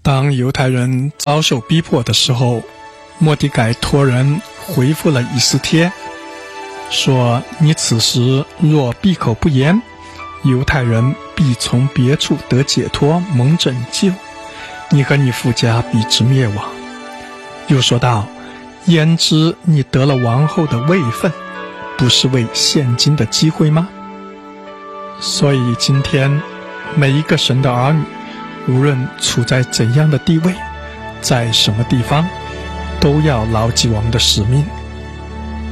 当犹太人遭受逼迫的时候，末底改托人回复了以斯帖，说：你此时若闭口不言，犹太人必从别处得解脱，蒙拯救，你和你父家必之灭亡。又说道：焉知你得了王后的位分，不是为现今的机会吗？所以今天每一个神的儿女，无论处在怎样的地位，在什么地方，都要牢记我们的使命，